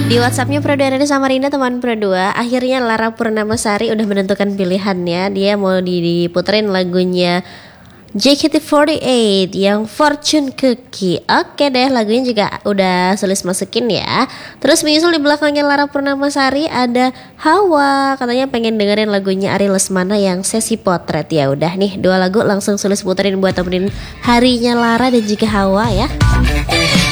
Di WhatsAppnya Pro 2 dari Samarinda, teman Pro 2. Akhirnya Lara Purnamasari udah menentukan pilihannya. Dia mau diputerin lagunya JKT48 yang Fortune Cookie. Oke deh, lagunya juga udah Sulis masukin ya. Terus menyusul di belakangnya Lara Purnamasari ada Hawa. Katanya pengen dengerin lagunya Ari Lesmana yang Sesi Potret. Ya udah nih, dua lagu langsung Sulis puterin buat temenin harinya Lara dan juga Hawa ya.